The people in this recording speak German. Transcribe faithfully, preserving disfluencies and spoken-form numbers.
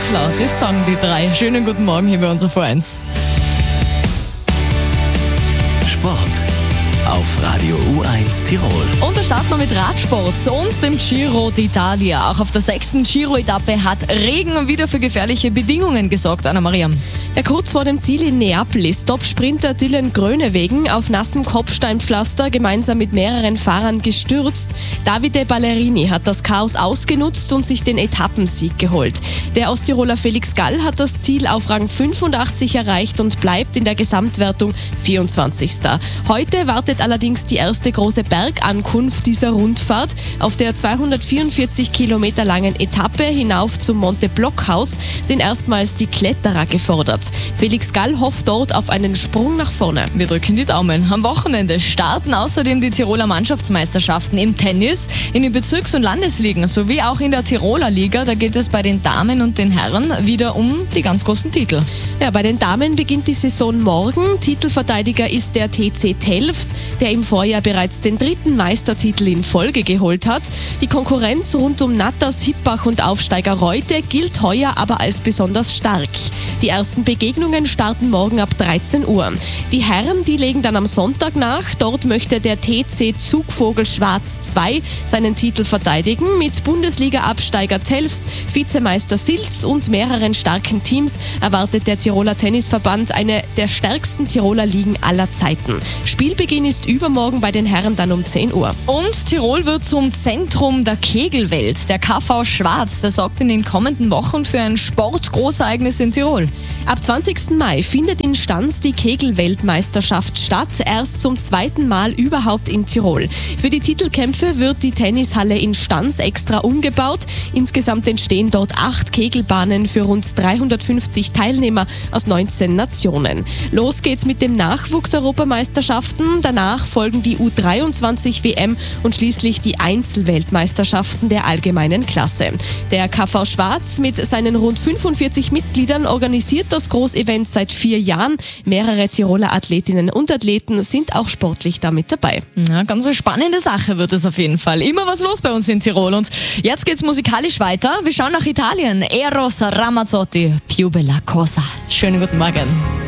Bachler, das sagen die drei. Schönen guten Morgen hier bei unserer V eins. Sport auf Radio U eins Tirol. Und da starten wir mit Radsport und dem Giro d'Italia. Auch auf der sechsten Giro-Etappe hat Regen wieder für gefährliche Bedingungen gesorgt, Anna-Maria. Ja, kurz vor dem Ziel in Neapel ist Top-Sprinter Dylan Groenewegen auf nassem Kopfsteinpflaster gemeinsam mit mehreren Fahrern gestürzt. Davide Ballerini hat das Chaos ausgenutzt und sich den Etappensieg geholt. Der Osttiroler Felix Gall hat das Ziel auf Rang fünfundachtzig erreicht und bleibt in der Gesamtwertung vierundzwanzigster Heute wartet allerdings die erste große Bergankunft dieser Rundfahrt. Auf der zweihundertvierundvierzig Kilometer langen Etappe hinauf zum Monte Blockhaus sind erstmals die Kletterer gefordert. Felix Gall hofft dort auf einen Sprung nach vorne. Wir drücken die Daumen. Am Wochenende starten außerdem die Tiroler Mannschaftsmeisterschaften im Tennis, in den Bezirks- und Landesligen sowie auch in der Tiroler Liga. Da geht es bei den Damen und den Herren wieder um die ganz großen Titel. Ja, bei den Damen beginnt die Saison morgen. Titelverteidiger ist der T C Telfs, der im Vorjahr bereits den dritten Meistertitel in Folge geholt hat. Die Konkurrenz rund um Natters, Hippach und Aufsteiger Reute gilt heuer aber als besonders stark. Die ersten Begegnungen starten morgen ab dreizehn Uhr. Die Herren, die legen dann am Sonntag nach. Dort möchte der T C Zugvogel Schwarz zwei seinen Titel verteidigen. Mit Bundesliga-Absteiger Telfs, Vizemeister Silz und mehreren starken Teams erwartet der Tiroler Tennisverband eine der stärksten Tiroler Ligen aller Zeiten. Spielbeginn ist übermorgen bei den Herren dann um zehn Uhr. Und Tirol wird zum Zentrum der Kegelwelt. Der K V Schwarz, der sorgt in den kommenden Wochen für ein Sportgroßereignis in Tirol. Ab zwanzigsten Mai findet in Stans die Kegelweltmeisterschaft statt, erst zum zweiten Mal überhaupt in Tirol. Für die Titelkämpfe wird die Tennishalle in Stans extra umgebaut. Insgesamt entstehen dort acht Kegelbahnen für rund dreihundertfünfzig Teilnehmer aus neunzehn Nationen. Los geht's mit dem Nachwuchs-Europameisterschaften. Danach folgen die U dreiundzwanzig W M und schließlich die Einzelweltmeisterschaften der allgemeinen Klasse. Der K V Schwarz mit seinen rund fünfundvierzig Mitgliedern organisiert das Großevent seit vier Jahren. Mehrere Tiroler Athletinnen und Athleten sind auch sportlich damit dabei. Ja, ganz eine spannende Sache wird es auf jeden Fall. Immer was los bei uns in Tirol. Und jetzt geht's musikalisch weiter. Wir schauen nach Italien. Eros Ramazzotti, Più bella cosa. Schönen guten Morgen.